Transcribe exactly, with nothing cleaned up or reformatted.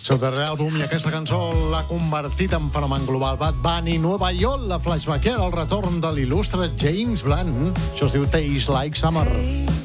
Seu darrer àlbum, i aquesta cançó l'ha convertit en fenomen global. Bad Bunny, Nueva York, la flashbackera, el retorn de l'il·lustre James Blunt. Això es diu Taste Like Summer.